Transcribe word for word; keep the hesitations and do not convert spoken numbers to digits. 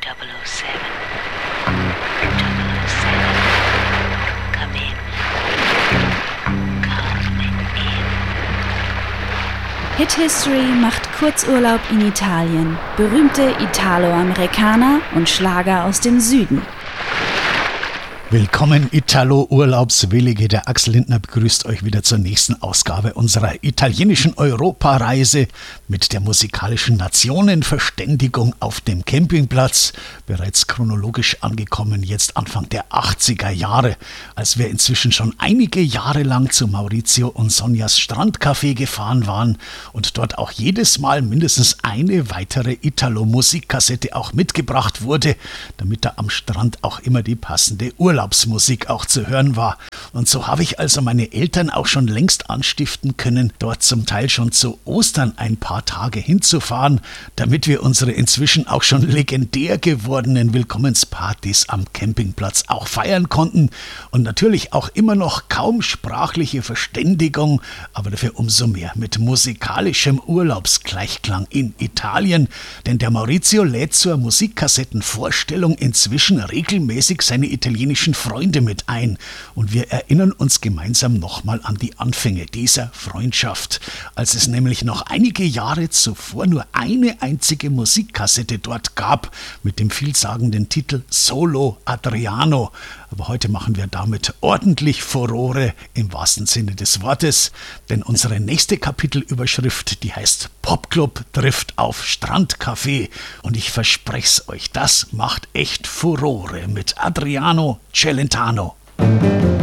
double oh seven. double oh seven. Come in. Come in. Hit History macht Kurzurlaub in Italien. Berühmte Italo-Amerikaner und Schlager aus dem Süden. Willkommen Italo-Urlaubswillige, der Axel Lindner begrüßt euch wieder zur nächsten Ausgabe unserer italienischen Europareise mit der musikalischen Nationenverständigung auf dem Campingplatz. Bereits chronologisch angekommen, jetzt Anfang der achtziger Jahre, als wir inzwischen schon einige Jahre lang zu Maurizio und Sonjas Strandcafé gefahren waren und dort auch jedes Mal mindestens eine weitere Italo-Musikkassette auch mitgebracht wurde, damit da am Strand auch immer die passende Urlaub Urlaubsmusik auch zu hören war. Und so habe ich also meine Eltern auch schon längst anstiften können, dort zum Teil schon zu Ostern ein paar Tage hinzufahren, damit wir unsere inzwischen auch schon legendär gewordenen Willkommenspartys am Campingplatz auch feiern konnten und natürlich auch immer noch kaum sprachliche Verständigung, aber dafür umso mehr mit musikalischem Urlaubsgleichklang in Italien, denn der Maurizio lädt zur Musikkassettenvorstellung inzwischen regelmäßig seine italienischen Freunde mit ein und wir erinnern uns gemeinsam nochmal an die Anfänge dieser Freundschaft, als es nämlich noch einige Jahre zuvor nur eine einzige Musikkassette dort gab mit dem vielsagenden Titel Solo Adriano. Aber heute machen wir damit ordentlich Furore im wahrsten Sinne des Wortes, denn unsere nächste Kapitelüberschrift, die heißt Popclub trifft auf Strandcafé und ich verspreche euch, das macht echt Furore mit Adriano Celentano.